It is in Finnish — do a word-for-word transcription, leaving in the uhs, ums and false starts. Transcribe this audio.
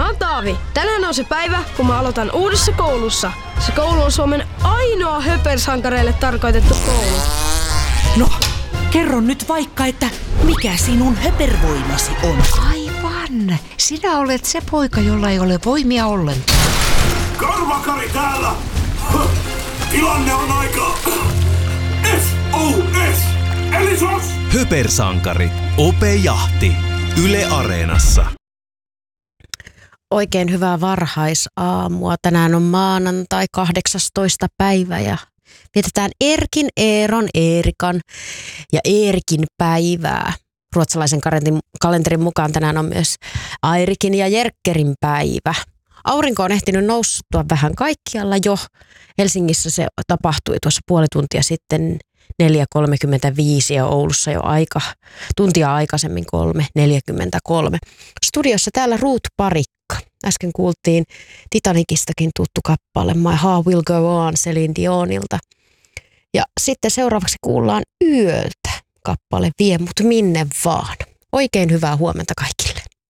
Mä oon Taavi. Tänään on se päivä, kun mä aloitan uudessa koulussa. Se koulu on Suomen ainoa höpersankareille tarkoitettu koulu. No, kerro nyt vaikka, että mikä sinun höpervoimasi on? Aivan. Sinä olet se poika, jolla ei ole voimia ollenkaan. Karvakari täällä! Tilanne on aika... S O S! Eli sos! Höpersankari. Ope Jahti. Yle Areenassa. Oikein hyvää varhaisaamua. Tänään on maanantai kahdeksastoista päivä ja vietetään Erkin, Eeron, Eerikan ja Eerikin päivää. Ruotsalaisen kalenterin mukaan tänään on myös Airikin ja Jerkkerin päivä. Aurinko on ehtinyt noustua vähän kaikkialla jo. Helsingissä se tapahtui tuossa puoli tuntia sitten neljä kolmekymmentäviisi ja Oulussa jo aika, tuntia aikaisemmin kolme neljäkymmentäkolme. Studiossa täällä Ruut Parikka. Äsken kuultiin Titanikistakin tuttu kappale My Heart Will Go On Celine Dionilta. Ja sitten seuraavaksi kuullaan Yöltä kappale Vie mut minne vaan. Oikein hyvää huomenta kaikille.